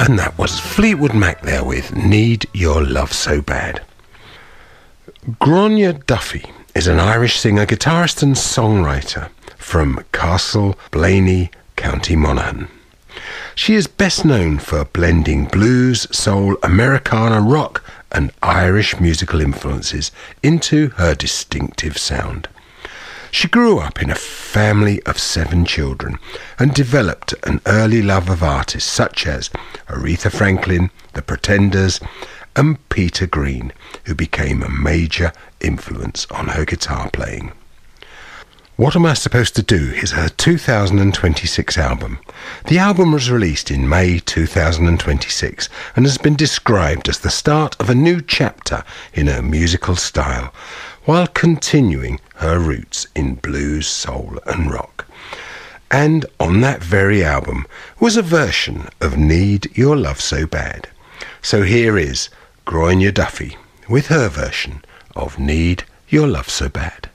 And that was Fleetwood Mac there with Need Your Love So Bad. Gráinne Duffy is an Irish singer, guitarist and songwriter from Castle Blaney, County Monaghan. She is best known for blending blues, soul, Americana, rock and Irish musical influences into her distinctive sound. She grew up in a family of 7 children and developed an early love of artists such as Aretha Franklin, The Pretenders and Peter Green, who became a major influence on her guitar playing. What Am I Supposed to Do is her 2026 album. The album was released in May 2026 and has been described as the start of a new chapter in her musical style, while continuing her roots in blues, soul and rock. And on that very album was a version of Need Your Love So Bad. So here is Gráinne Duffy with her version of Need Your Love So Bad.